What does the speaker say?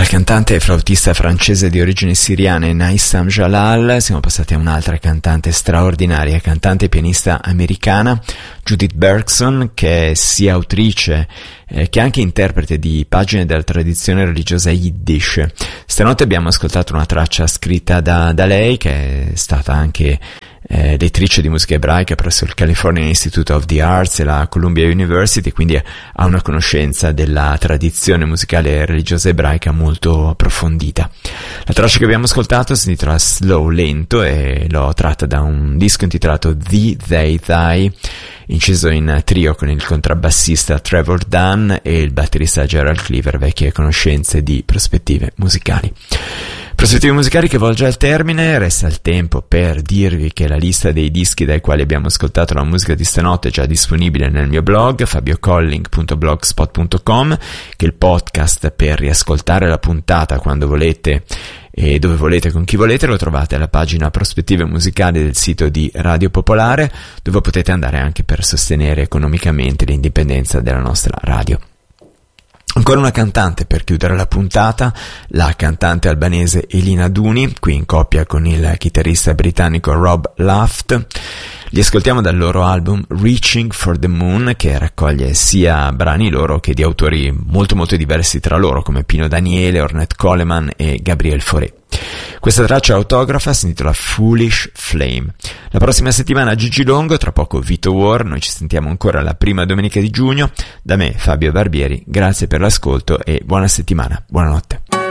Dal cantante e flautista francese di origini siriane Naissam Jalal siamo passati a un'altra cantante straordinaria, cantante e pianista americana, Judith Bergson, che è sia autrice che anche interprete di pagine della tradizione religiosa Yiddish. Stanotte abbiamo ascoltato una traccia scritta da lei, che è stata anche lettrice di musica ebraica presso il California Institute of the Arts e la Columbia University, quindi ha una conoscenza della tradizione musicale e religiosa ebraica molto approfondita. La traccia che abbiamo ascoltato si intitola Slow, lento, e l'ho tratta da un disco intitolato The They Thy, inciso in trio con il contrabbassista Trevor Dunn e il batterista Gerald Cleaver, vecchie conoscenze di Prospettive Musicali. Prospettive musicali che volge al termine. Resta il tempo per dirvi che la lista dei dischi dai quali abbiamo ascoltato la musica di stanotte è già disponibile nel mio blog fabiocolling.blogspot.com, che è il podcast per riascoltare la puntata quando volete e dove volete, con chi volete. Lo trovate alla pagina Prospettive Musicali del sito di Radio Popolare, dove potete andare anche per sostenere economicamente l'indipendenza della nostra radio. Ancora una cantante per chiudere la puntata, la cantante albanese Elina Duni, qui in coppia con il chitarrista britannico Rob Luft. Li ascoltiamo dal loro album Reaching for the Moon, che raccoglie sia brani loro che di autori molto molto diversi tra loro, come Pino Daniele, Ornette Coleman e Gabriel Fauré. Questa traccia autografa si intitola Foolish Flame. La prossima settimana Gigi Longo, tra poco Vito War. Noi ci sentiamo ancora la prima domenica di giugno. Da me, Fabio Barbieri, grazie per l'ascolto e buona settimana, buonanotte.